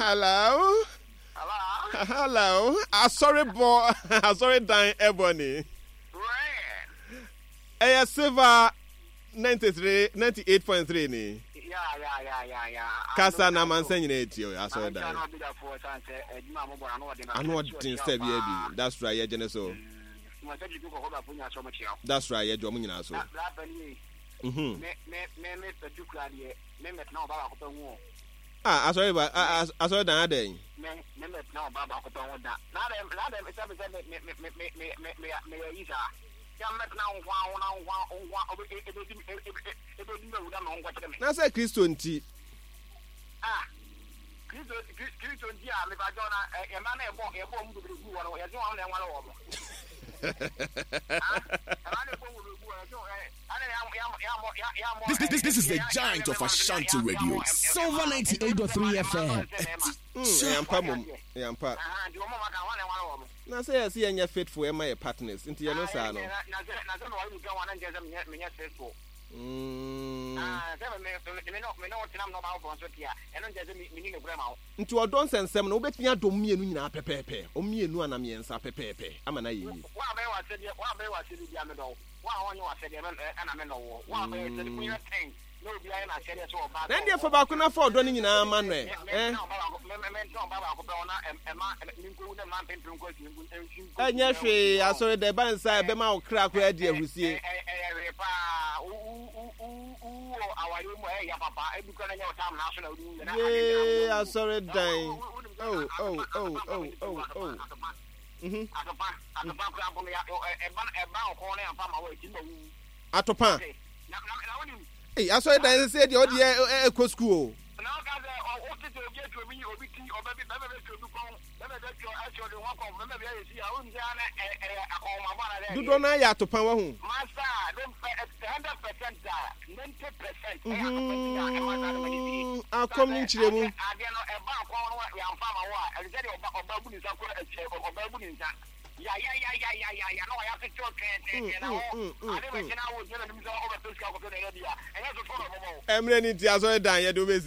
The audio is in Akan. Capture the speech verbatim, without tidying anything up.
Hello. Hello. Hello. I'm sorry, boy. I'm sorry, Dan Ebony. Right. Hey, Silver ninety-three, ninety-eight point three ni. Yeah, yeah, yeah, yeah, yeah. Kasa na man saying it to you. I saw that. I know what things step here be. That's right, yeah, Geneso. That's right, yeah, Jomina. So. Mhm. Ah, I sorry, but I I saw that day. Na say Kristo nti. Ah. Kristo Kristo nti a me ba jona e ma na e bo e bo mu do gu wo e jo am na enwa lo wo. This, this, this is the giant of Ashanti Radio, Silver ninety-eight point three F M. Yampa mum, yampa. Na say yes, you are faithful, am my partners. Into your no sa no. Nti odon sensem no obetumi adom mienu nyina pepepe o mienu ana miensa pepepe ama na yi wa be wa se de wa be wa se de ame do wa onye wa se de ana me no wo wa be se de kunya ten no bi ayi na se de so ba na ndie fa ba ko na fa odon nyina ama no eh enya hwe asore de ban sai be ma o kra ko adi ahusie yeah, I saw it dying. Oh, oh, oh, oh, oh, oh. Mhm. Atopa. Hey, I saw it dying. Said the audio eco school. You don't know ya to power home. Master, hundred percent, ninety percent. I'll come in to you. Yeah, yeah, yeah, yeah, yeah, yeah, yeah. No, I have to talk. You know, I never can. I was going to over this. I'm ready to answer that. You do